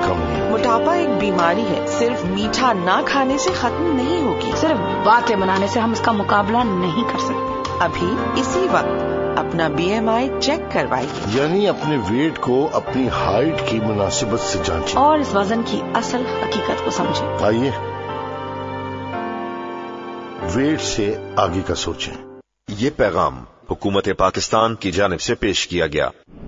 कम नहीं। मोटापा एक बीमारी है, सिर्फ मीठा ना खाने से खत्म नहीं होगी। सिर्फ बातें बनाने से हम इसका मुकाबला नहीं कर सकते। अभी इसी वक्त अपना BMI चेक करवाइए। यानी अपने वेट को अपनी हाइट की मुनासिबत से जांचें और इस वजन की असल हकीकत को समझें। आइए वेट से आगे का सोचें। ये पैगाम हुकूमत पाकिस्तान की जानिब से पेश किया गया।